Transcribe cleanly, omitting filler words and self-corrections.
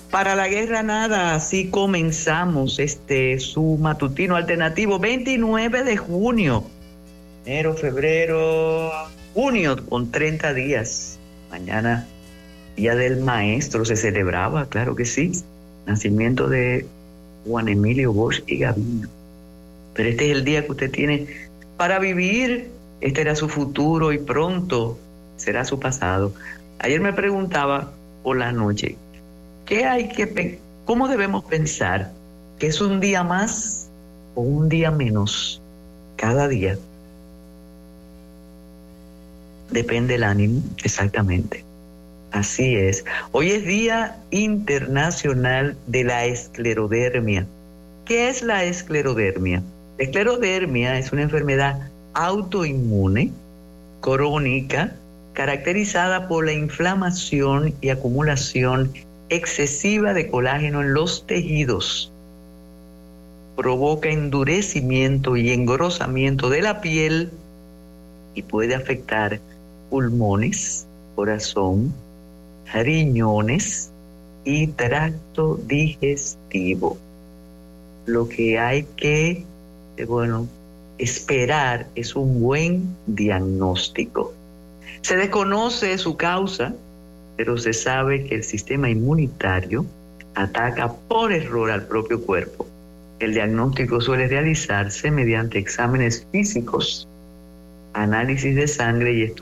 Para la guerra nada, así comenzamos su matutino alternativo 29 de junio. Enero, febrero, junio, con 30 días. Mañana, Día del Maestro, se celebraba, claro que sí. Nacimiento de Juan Emilio Bosch y Gavino. Pero este es el día que usted tiene para vivir. Este era su futuro y pronto será su pasado. Ayer me preguntaba por la noche, ¿cómo debemos pensar? ¿Que es un día más o un día menos cada día? Depende el ánimo, exactamente. Así es. Hoy es Día Internacional de la Esclerodermia. ¿Qué es la esclerodermia? La esclerodermia es una enfermedad autoinmune, crónica, caracterizada por la inflamación y acumulación excesiva de colágeno en los tejidos. Provoca endurecimiento y engrosamiento de la piel y puede afectar pulmones, corazón, riñones y tracto digestivo. Lo que hay que, esperar es un buen diagnóstico. Se desconoce su causa, pero se sabe que el sistema inmunitario ataca por error al propio cuerpo. El diagnóstico suele realizarse mediante exámenes físicos, análisis de sangre y estudios